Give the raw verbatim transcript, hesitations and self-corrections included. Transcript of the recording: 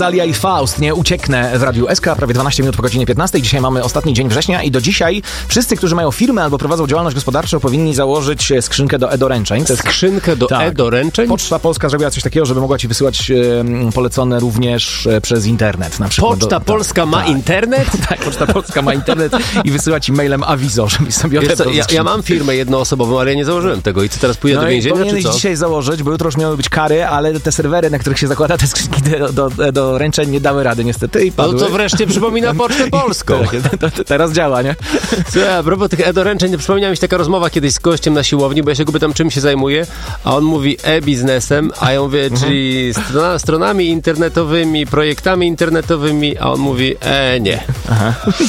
Dalia i Faust, nie ucieknę w Radiu S K, prawie dwanaście minut po godzinie piętnastej. Dzisiaj mamy ostatni dzień września i do dzisiaj wszyscy, którzy mają firmę albo prowadzą działalność gospodarczą, powinni założyć skrzynkę do e-doręczeń. To jest... Skrzynkę do tak. e-doręczeń? Poczta Polska zrobiła coś takiego, żeby mogła ci wysyłać e, polecone również e, przez internet. Na przykład Poczta do, Polska tak, ma tak. internet? Tak, Poczta Polska ma internet i wysyła ci mailem awizo, żebyś sobie odebrał. Ja, ja mam firmę jednoosobową, ale ja nie założyłem tego i co teraz pójdę no do więzienia, czy powinieneś co? dzisiaj założyć, bo jutro już miały być kary, ale te serwery, na których się zakłada te skrzynki do, do, do ręczeń, nie dały rady niestety i padły. No to wreszcie przypomina Pocztę Polską. Tak, to, to teraz działa, nie? Co, a propos tych e-doręczeń, przypomniała mi się taka rozmowa kiedyś z gościem na siłowni, bo ja się go pytam, czym się zajmuje, a on mówi e-biznesem, a ja mówię, mhm. czyli strona, stronami internetowymi, projektami internetowymi, a on mówi e, nie. Aha.